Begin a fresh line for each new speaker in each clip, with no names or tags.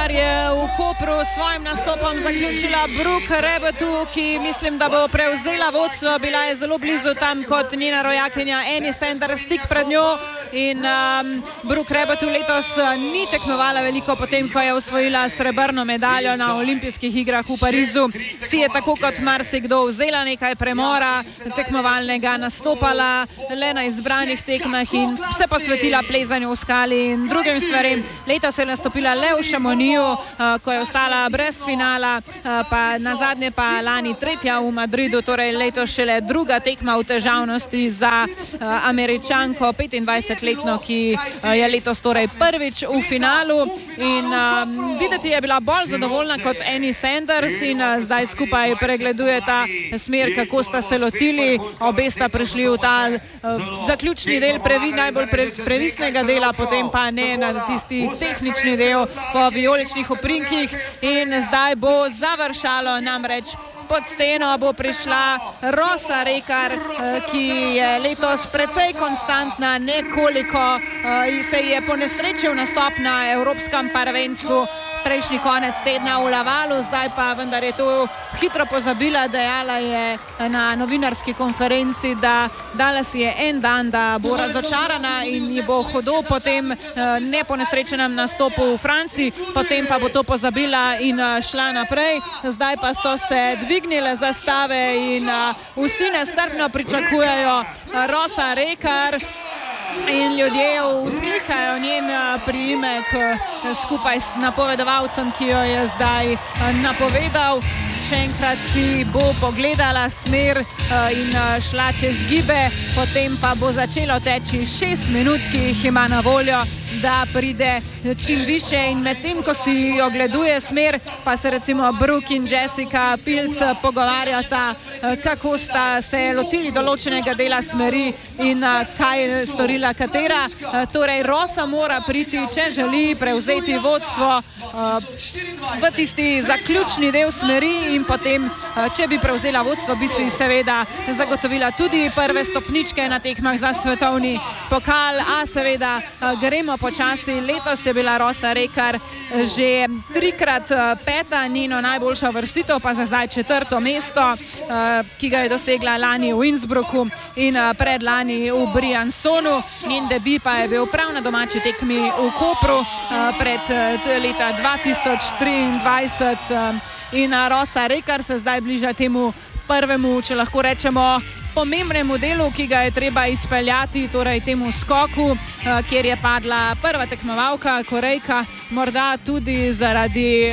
Rekar je v Kopru s svojim nastopom zaključila Brooke Rebetu, ki mislim, da bo prevzela vodstvo. Bila je zelo blizu tam kot njena rojakinja Annie Sanders, tik pred njo. In Brooke Rebetu letos ni tekmovala veliko potem, ko je osvojila srebrno medaljo na olimpijskih igrah v Parizu. Si je tako kot marsikdo vzela nekaj premora tekmovalnega, nastopala le na izbranih tekmah in se posvetila plezanju v skali in drugim stvarem. Letos je nastopila le v Chamonixu, ko je ostala brez finala, pa nazadnje pa lani tretja v Madridu, torej letos šele druga tekma v težavnosti za Američanko, 25-letno, ki je letos torej prvič v finalu. In videti je bila bolj zadovoljna kot Annie Sanders in zdaj skupaj pregleduje ta smer, kako sta se lotili. Obe sta prišli v ta zaključni del najbolj previsnega dela, potem pa ne na tisti tehnični del po vijoličnih oprinkih in zdaj bo završalo, namreč pod steno bo prišla Rosa Rekar, ki je letos precej konstantna, nekoliko se je ponesrečil nastop na Evropskem prvenstvu prejšnji konec tedna v Lavalu, zdaj pa vendar je to hitro pozabila, dejala je na novinarski konferenci, da dala si je en dan, da bo razočarana in ji bo hudo po tem neponesrečenem nastopu v Franciji, potem pa bo to pozabila in šla naprej. Zdaj pa so se dvignile zastave in vsi nestrpno pričakujejo Rosa Rekar. In ljudje vzklikajo njen priimek skupaj s napovedovalcem, ki jo je zdaj napovedal. Še enkrat si bo pogledala smer in šla čez gibe, potem pa bo začelo teči 6 minut, ki jih ima na voljo, da pride čim više. In medtem, ko si ogleduje smer, pa se recimo Brooke in Jessica Pilc pogovarjata, kako sta se lotili določenega dela smeri in kaj je storila katera. Torej, Rosa mora priti, če želi prevzeti vodstvo v tisti zaključni del smeri in potem, če bi prevzela vodstvo, bi si seveda zagotovila tudi prve stopničke na tekmah za svetovni pokal, a seveda gremo počasi. Letos je bila Rosa Rekar že 3-krat peta, njeno najboljša uvrstitev pa za zdaj 4. mesto, ki ga je dosegla lani v Innsbrucku in predlani v Briançonu. Njen debi pa je bil prav na domači tekmi v Kopru pred leta 2023 in Rosa Rekar se zdaj bliža temu prvemu, če lahko rečemo, pomembnemu delu, ki ga je treba izpeljati, torej temu skoku, kjer je padla prva tekmovalka, Korejka, morda tudi zaradi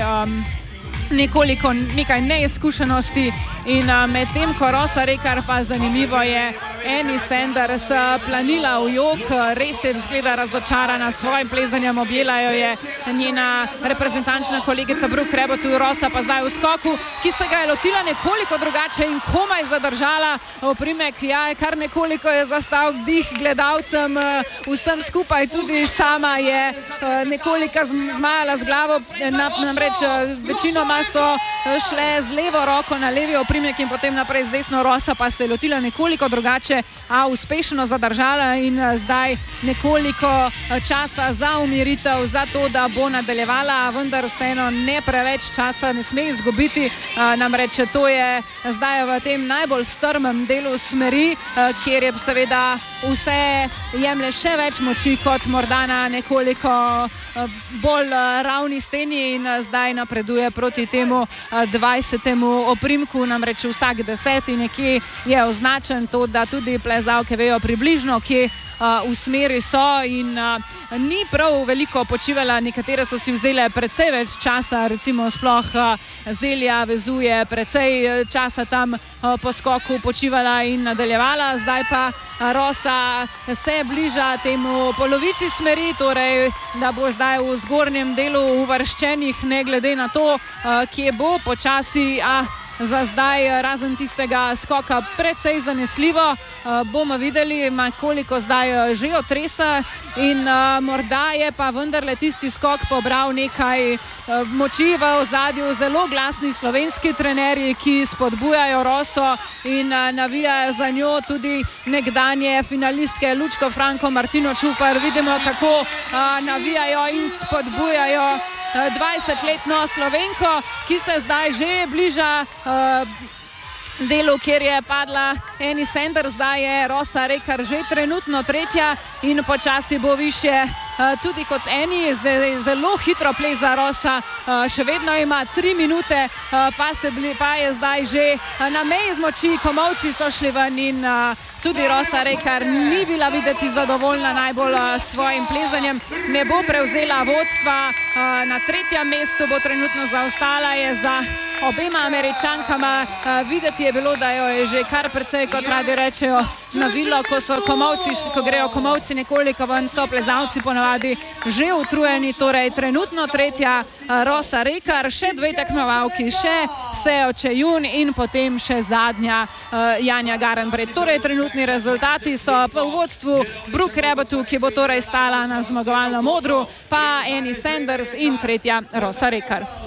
nekaj neizkušenosti. In medtem, ko Rosa Rekar pa zanimivo je Annie Sanders planila v jok, res je izgleda razočarana s svojim plezanjem, objela jo je njena reprezentančna kolegica Brooke Rebetu, Rosa pa zdaj v skoku, ki se ga je lotila nekoliko drugače in komaj zadržala oprimek. Ja, kar nekoliko je zastal dih gledalcem, vsem skupaj, tudi sama je nekoliko zmajala z glavo, namreč večinoma so šle z levo roko na levi oprimek in potem naprej z desno. Rosa pa se je lotila nekoliko drugače, a uspešno zadržala in zdaj nekoliko časa za umiritev, za to, da bo nadaljevala, vendar vseeno ne preveč časa ne sme izgubiti, namreč to je zdaj v tem najbolj strmem delu smeri, kjer je seveda vse jemlje še več moči kot morda na nekoliko bolj ravni steni in zdaj napreduje proti temu 20. oprimku, namreč vsak 10. nekje je označen, to, da tudi plezalke vejo približno, kje v smeri so in ni prav veliko počivala. Nekatere so si vzele precej več časa, recimo sploh Zelja vezuje precej časa tam po skoku počivala in nadaljevala. Zdaj pa Rosa se bliža temu polovici smeri, torej da bo zdaj v zgornjem delu uvrščenih, ne glede na to, kje bo počasi, za zdaj razen tistega skoka precej zanesljivo. Bomo videli, koliko zdaj že otresa in morda je pa vendarle tisti skok pobral nekaj moči v ozadju. Zelo glasni slovenski trenerji, ki spodbujajo Roso in navijajo za njo, tudi nekdanje finalistke Lučko Franko, Martino Čufar. Vidimo, kako navijajo in spodbujajo 20-letno Slovenko, ki se zdaj že bliža delu, kjer je padla Annie Sanders, zdaj je Rosa Rekar že trenutno tretja in počasi bo više tudi kot Annie. Zelo hitro pleza Rosa, še vedno ima 3 minute, pa je zdaj že na meji zmoči, komolci so šli ven in tudi Rosa Rekar ni bila videti zadovoljna najbolj s svojim plezanjem, ne bo prevzela vodstva, na tretjem mestu bo trenutno zaostala, je za obema Američankama. Videti je bilo, da jo je že kar precej, kot radi rečejo, navilo, ko grejo komolci nekoliko ven, so plezalci ponavadi že utrujeni. Torej trenutno tretja Rosa Rekar, še 2 tekmovalki, še Seo Che-Jun in potem še zadnja Janja Garenbret. Torej trenutni rezultati so v vodstvu Brooke Rebetu, ki bo torej stala na zmagovalnem odru, pa Annie Sanders in tretja Rosa Rekar.